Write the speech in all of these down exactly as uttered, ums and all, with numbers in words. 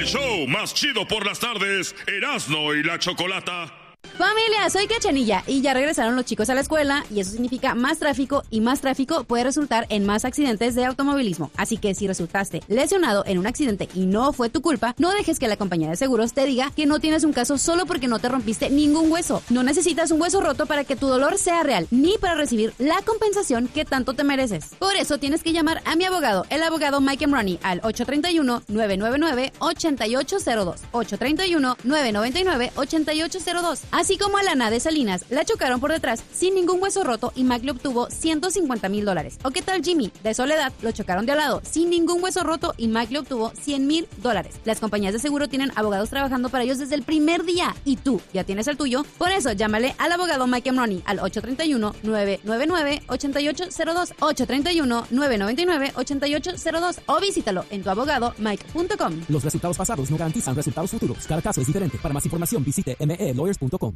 El show más chido por las tardes, Erasmo y la Chocolata. Familia, soy Cachanilla y ya regresaron los chicos a la escuela y eso significa más tráfico y más tráfico puede resultar en más accidentes de automovilismo. Así que si resultaste lesionado en un accidente y no fue tu culpa, no dejes que la compañía de seguros te diga que no tienes un caso solo porque no te rompiste ningún hueso. No necesitas un hueso roto para que tu dolor sea real, ni para recibir la compensación que tanto te mereces. Por eso tienes que llamar a mi abogado, el abogado Mike Emrani, al ocho tres uno, nueve nueve nueve, ocho ocho cero dos, ocho tres uno, nueve nueve nueve, ocho ocho cero dos. Así como a Lana de Salinas, la chocaron por detrás sin ningún hueso roto y Mac le obtuvo ciento cincuenta mil dólares. ¿O qué tal Jimmy de Soledad? Lo chocaron de al lado sin ningún hueso roto y Mac le obtuvo cien mil dólares. Las compañías de seguro tienen abogados trabajando para ellos desde el primer día y tú ya tienes el tuyo. Por eso llámale al abogado Mike Emrani al ocho tres uno, nueve nueve nueve, ocho ocho cero dos, ocho tres uno, nueve nueve nueve, ocho ocho cero dos o visítalo en tu abogado mike punto com. Los resultados pasados no garantizan resultados futuros. Cada caso es diferente. Para más información visite m e lawyers punto com.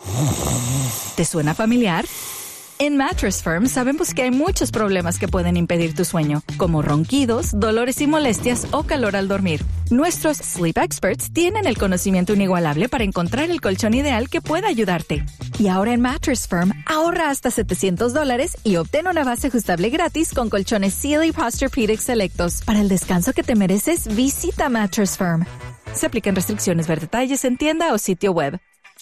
¿Te suena familiar? En Mattress Firm sabemos que hay muchos problemas que pueden impedir tu sueño, como ronquidos, dolores y molestias o calor al dormir. Nuestros Sleep Experts tienen el conocimiento inigualable para encontrar el colchón ideal que pueda ayudarte. Y ahora en Mattress Firm, ahorra hasta setecientos dólares y obtén una base ajustable gratis con colchones Sealy Posturepedic selectos. Para el descanso que te mereces, visita Mattress Firm. Se aplican restricciones, ver detalles en tienda o sitio web.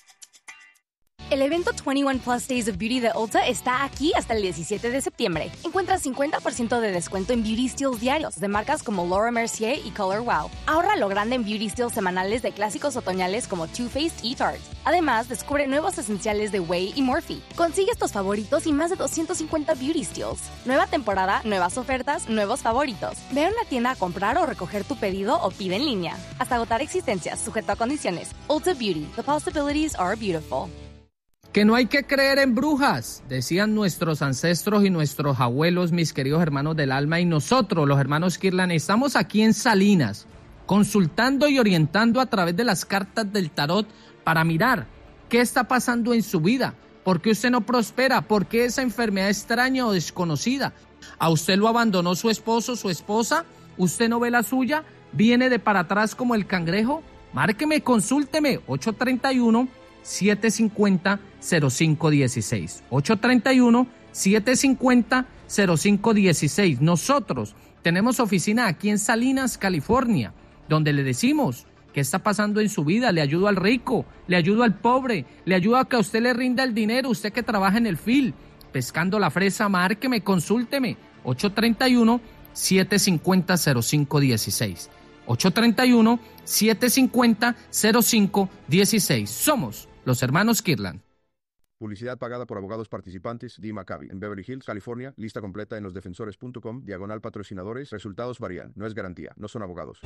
El evento veintiuno Plus Days of Beauty de Ulta está aquí hasta el diecisiete de septiembre. Encuentra cincuenta por ciento de descuento en Beauty Steals diarios de marcas como Laura Mercier y Color Wow. Ahorra lo grande en Beauty Steals semanales de clásicos otoñales como Too Faced y Tarte. Además, descubre nuevos esenciales de Way y Morphe. Consigue estos favoritos y más de doscientos cincuenta Beauty Steals. Nueva temporada, nuevas ofertas, nuevos favoritos. Ve a una tienda a comprar o recoger tu pedido o pide en línea. Hasta agotar existencias, sujeto a condiciones. Ulta Beauty. The possibilities are beautiful. Que no hay que creer en brujas, decían nuestros ancestros y nuestros abuelos, mis queridos hermanos del alma, y nosotros, los hermanos Kirlan, estamos aquí en Salinas, consultando y orientando a través de las cartas del tarot para mirar qué está pasando en su vida, por qué usted no prospera, por qué esa enfermedad extraña o desconocida. ¿A usted lo abandonó su esposo, su esposa? ¿Usted no ve la suya? ¿Viene de para atrás como el cangrejo? Márqueme, consúlteme, ocho tres uno, siete cinco cero, cero cinco uno seis. ocho tres uno, siete cinco cero, cero cinco uno seis. Nosotros tenemos oficina aquí en Salinas, California, donde le decimos qué está pasando en su vida. Le ayudo al rico, le ayudo al pobre, le ayudo a que a usted le rinda el dinero, usted que trabaja en el field, pescando la fresa, márqueme, consúlteme. ocho tres uno, siete cinco cero, cero cinco uno seis. ocho tres uno, siete cinco cero, cero cinco uno seis. Somos los hermanos Kirlan. Publicidad pagada por abogados participantes. Dee Maccabi, en Beverly Hills, California. Lista completa en los defensores punto com, diagonal patrocinadores. Resultados varían. No es garantía. No son abogados.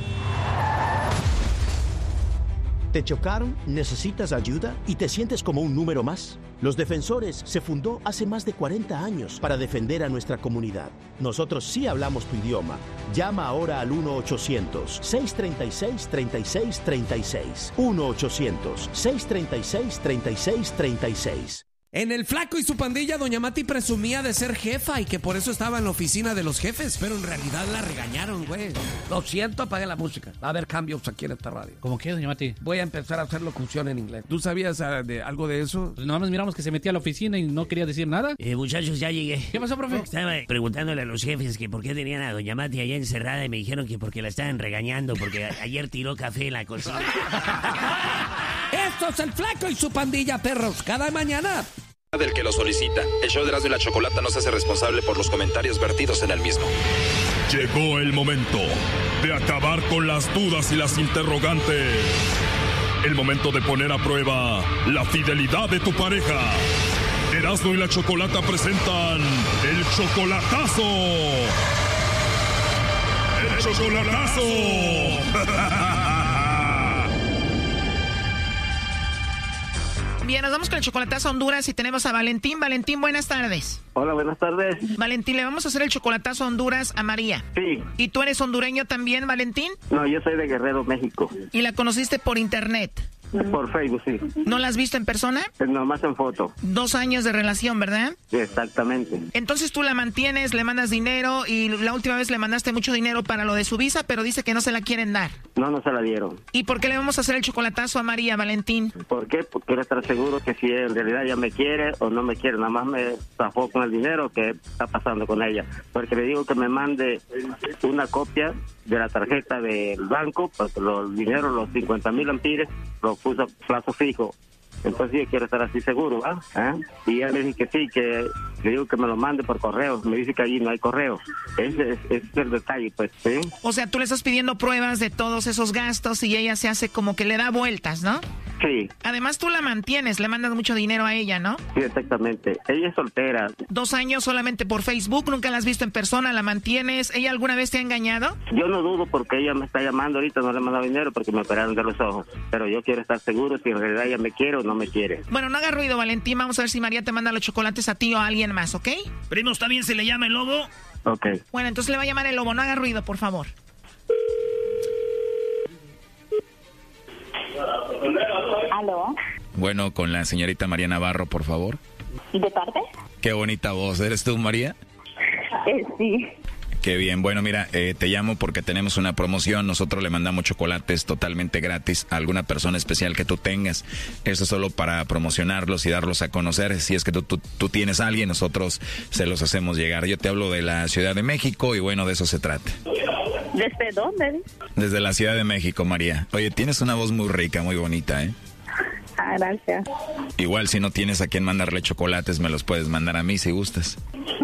¿Te chocaron? ¿Necesitas ayuda? ¿Y te sientes como un número más? Los Defensores se fundó hace más de cuarenta años para defender a nuestra comunidad. Nosotros sí hablamos tu idioma. Llama ahora al uno ochocientos, seis tres seis, tres seis tres seis. uno ochocientos, seis tres seis, tres seis tres seis. En El Flaco y su pandilla, doña Mati presumía de ser jefa y que por eso estaba en la oficina de los jefes, pero en realidad la regañaron, güey. Lo siento, apagué la música. Va a haber cambios aquí en esta radio. ¿Cómo qué, doña Mati? Voy a empezar a hacer locución en inglés. ¿Tú sabías uh, de algo de eso? Pues nada más miramos que se metía a la oficina y no quería decir nada. Eh, muchachos, ya llegué. ¿Qué pasó, profe? Estaba preguntándole a los jefes que por qué tenían a doña Mati allá encerrada y me dijeron que porque la estaban regañando, porque a- ayer tiró café en la cocina. Esto es El Flaco y su pandilla, perros, cada mañana. Del que lo solicita. El show de Erasmo y la Chocolata no se hace responsable por los comentarios vertidos en el mismo. Llegó el momento de acabar con las dudas y las interrogantes. El momento de poner a prueba la fidelidad de tu pareja. Erasmo y la Chocolata presentan El Chocolatazo. ¡El Chocolatazo! Bien, nos vamos con el chocolatazo a Honduras y tenemos a Valentín. Valentín, buenas tardes. Hola, buenas tardes. Valentín, le vamos a hacer el chocolatazo a Honduras a María. Sí. ¿Y tú eres hondureño también, Valentín? No, yo soy de Guerrero, México. ¿Y la conociste por internet? Por Facebook, sí. ¿No la has visto en persona? Nomás en foto. Dos años de relación, ¿verdad? Sí, exactamente. Entonces tú la mantienes, le mandas dinero y la última vez le mandaste mucho dinero para lo de su visa, pero dice que no se la quieren dar. No, no se la dieron. ¿Y por qué le vamos a hacer el chocolatazo a María, Valentín? ¿Por qué? Porque quiero estar seguro que si en realidad ella me quiere o no me quiere. Nada más me zafó con el dinero que está pasando con ella. Porque le digo que me mande una copia de la tarjeta del banco, porque los dineros, los cincuenta mil ampires, los puso a plazo fijo. Entonces yo quiero estar así seguro, ¿ah? ¿Ah? Y ella le dije que sí, que le digo que me lo mande por correo. Me dice que allí no hay correo. Ese es, ese es el detalle, pues, ¿sí? O sea, tú le estás pidiendo pruebas de todos esos gastos y ella se hace como que le da vueltas, ¿no? Sí. Además, tú la mantienes, le mandas mucho dinero a ella, ¿no? Sí, exactamente. Ella es soltera. Dos años solamente por Facebook, nunca la has visto en persona, la mantienes. ¿Ella alguna vez te ha engañado? Yo no dudo porque ella me está llamando ahorita, no le he mandado dinero porque me operaron de los ojos. Pero yo quiero estar seguro si en realidad ella me quiere o no me quiere. Bueno, no haga ruido, Valentín. Vamos a ver si María te manda los chocolates a ti o a alguien más, ¿ok? Primo, ¿está bien si le llama el lobo? Ok. Bueno, entonces le va a llamar el lobo. No haga ruido, por favor. ¿Aló? Bueno, con la señorita María Navarro, por favor. ¿De parte? Qué bonita voz. ¿Eres tú, María? Eh, sí. Qué bien. Bueno, mira, eh, te llamo porque tenemos una promoción. Nosotros le mandamos chocolates totalmente gratis a alguna persona especial que tú tengas. Eso es solo para promocionarlos y darlos a conocer. Si es que tú, tú, tú tienes a alguien, nosotros se los hacemos llegar. Yo te hablo de la Ciudad de México y bueno, de eso se trata. ¿Desde dónde? Desde la Ciudad de México, María. Oye, tienes una voz muy rica, muy bonita, ¿eh? Ah, gracias. Igual si no tienes a quién mandarle chocolates, me los puedes mandar a mí si gustas.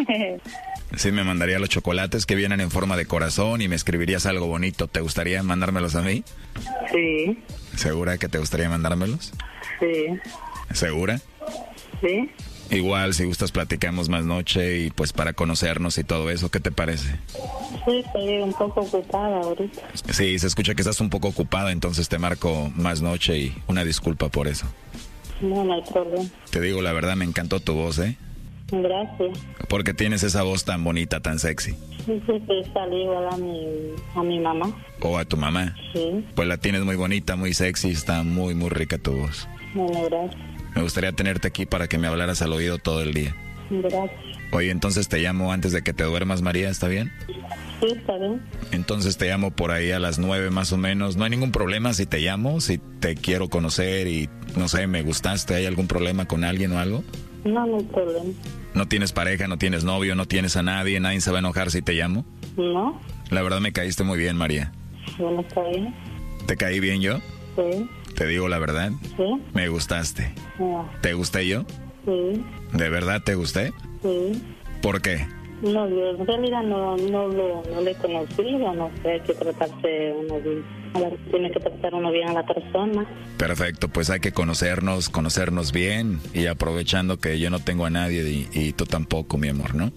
Sí, me mandaría los chocolates que vienen en forma de corazón y me escribirías algo bonito. ¿Te gustaría mandármelos a mí? Sí. ¿Segura que te gustaría mandármelos? Sí. ¿Segura? Sí. Igual, si gustas, platicamos más noche y pues para conocernos y todo eso, ¿qué te parece? Sí, estoy un poco ocupada ahorita. Sí, se escucha que estás un poco ocupada, entonces te marco más noche y una disculpa por eso. No, no hay problema. Te digo la verdad, me encantó tu voz, ¿eh? Gracias. Porque tienes esa voz tan bonita, tan sexy. Sí, sí, sí, salí igual a mi, a mi mamá. ¿O a tu mamá? Sí. Pues la tienes muy bonita, muy sexy, está muy, muy rica tu voz. Bueno, gracias. Me gustaría tenerte aquí para que me hablaras al oído todo el día. Gracias. Oye, entonces te llamo antes de que te duermas, María, ¿está bien? Sí, está bien. Entonces te llamo por ahí a las nueve más o menos. No hay ningún problema si te llamo, si te quiero conocer y, no sé, me gustaste. ¿Hay algún problema con alguien o algo? No, no hay problema. ¿No tienes pareja, no tienes novio, no tienes a nadie? ¿Nadie se va a enojar si te llamo? No. La verdad me caíste muy bien, María. Bueno, está bien. ¿Te caí bien yo? Sí. Te digo la verdad. Sí. Me gustaste. No. ¿Te gusté yo? Sí. ¿De verdad te gusté? Sí. ¿Por qué? No, yo en realidad no, no, lo, no le he conocido, no sé, hay que tratarse uno bien. Tiene que tratar uno bien a la persona. Perfecto, pues hay que conocernos, conocernos bien y aprovechando que yo no tengo a nadie y, y tú tampoco, mi amor, ¿no?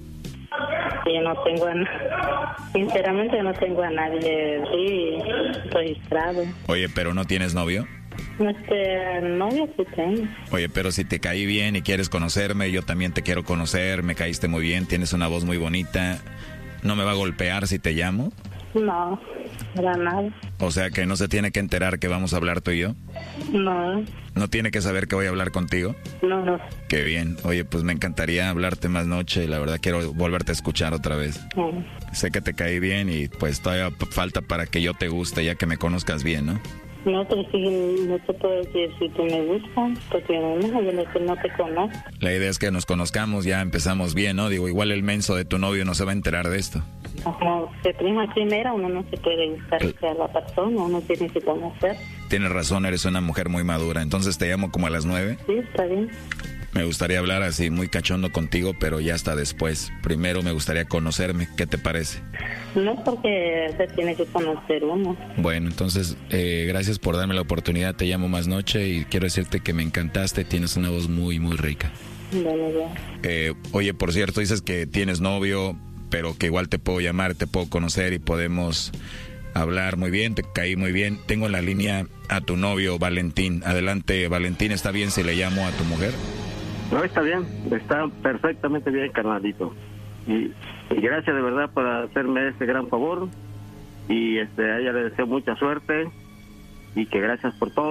Yo no tengo a nadie, sinceramente yo no tengo a nadie sí, registrado. Oye, ¿pero no tienes novio? Este, novio sí tengo. Oye, pero si te caí bien y quieres conocerme, yo también te quiero conocer, me caíste muy bien, tienes una voz muy bonita, ¿no me va a golpear si te llamo? No, para nada. O sea que no se tiene que enterar que vamos a hablar tú y yo. No. ¿No tiene que saber que voy a hablar contigo? No, no. Qué bien. Oye, pues me encantaría hablarte más noche. La verdad quiero volverte a escuchar otra vez. No. Sé que te caí bien y pues todavía falta para que yo te guste ya que me conozcas bien, ¿no? No, pero si no te puedo decir si tú me gustas, porque no, yo no, no te conozco. La idea es que nos conozcamos, ya empezamos bien, ¿no? Digo, igual el menso de tu novio no se va a enterar de esto. Como de prima primera, uno no se puede gustar El... a la persona, uno tiene que conocer. Tienes razón, eres una mujer muy madura. Entonces te llamo como a las nueve. Sí, está bien. Me gustaría hablar así muy cachondo contigo, pero ya hasta después. Primero me gustaría conocerme. ¿Qué te parece? No, porque se tiene que conocer uno. Bueno, entonces, eh, gracias por darme la oportunidad. Te llamo más noche y quiero decirte que me encantaste. Tienes una voz muy, muy rica. Bueno, ya. Eh, oye, por cierto, dices que tienes novio, pero que igual te puedo llamar, te puedo conocer y podemos hablar muy bien. Te caí muy bien. Tengo en la línea a tu novio, Valentín. Adelante, Valentín. ¿Está bien si le llamo a tu mujer? No, está bien, está perfectamente bien, carnalito. Y, y gracias de verdad por hacerme este gran favor. Y este, a ella le deseo mucha suerte y que gracias por todo.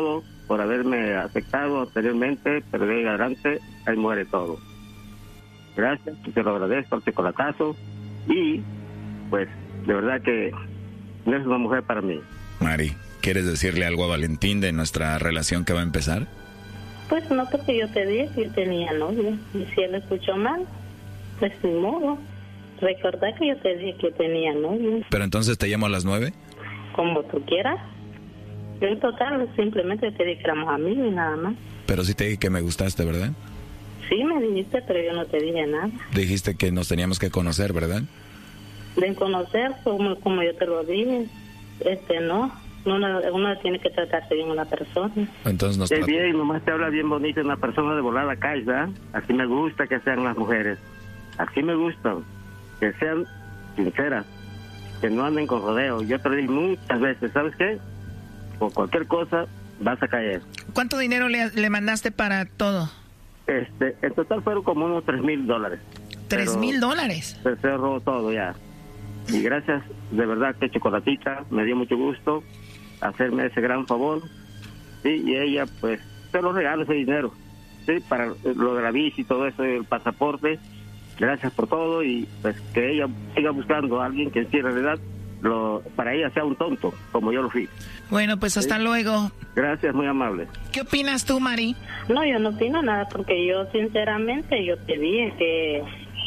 por haberme aceptado anteriormente, pero de ahí adelante, ahí muere todo. Gracias, te lo agradezco, el chocolatazo, y pues de verdad que no es una mujer para mí. Mari, ¿quieres decirle algo a Valentín de nuestra relación que va a empezar? Pues no, porque yo te dije que yo tenía novio, y si él escuchó mal, pues ni modo. Recordá que yo te dije que tenía novio. Pero entonces te llamo a las nueve. Como tú quieras. Yo en total simplemente te dije que éramos amigos y nada más. Pero sí te dije que me gustaste, ¿verdad? Sí, me dijiste, pero yo no te dije nada. Dijiste que nos teníamos que conocer, ¿verdad? De conocer, como, como yo te lo dije, este no. Uno, uno tiene que tratarse bien a la persona. Entonces nos Es bien, nomás te habla bien bonito una persona de volar a la calle, ¿verdad? Así me gusta que sean las mujeres. Así me gustan. Que sean sinceras. Que no anden con rodeo. Yo te lo digo muchas veces, ¿sabes qué? Por cualquier cosa vas a caer. ¿Cuánto dinero le, le mandaste para todo? Este, en total fueron como unos tres mil dólares. ¿Tres mil dólares? Se cerró todo ya. Y gracias, de verdad que Chocolatita me dio mucho gusto hacerme ese gran favor. Sí, y ella, pues, te lo regalo ese dinero. Sí, para lo de la bici y todo eso, el pasaporte. Gracias por todo y pues que ella siga buscando a alguien que en sí, en realidad lo, para ella sea un tonto, como yo lo fui. Bueno, pues hasta ¿Sí? luego. Gracias, muy amable. ¿Qué opinas tú, Mari? No, yo no opino nada porque yo sinceramente yo te dije que...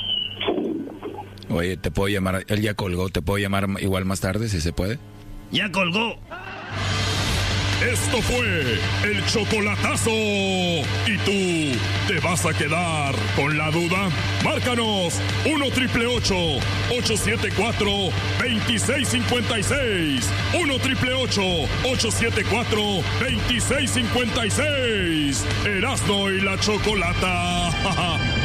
Oye, te puedo llamar, él ya colgó, te puedo llamar igual más tarde si se puede. Ya colgó. Esto fue el chocolatazo. ¿Y tú te vas a quedar con la duda? Márcanos uno triple ocho, ocho siete cuatro, dos seis cinco seis. uno triple ocho, ocho siete cuatro, dos seis cinco seis. Erasmo y la Chocolata.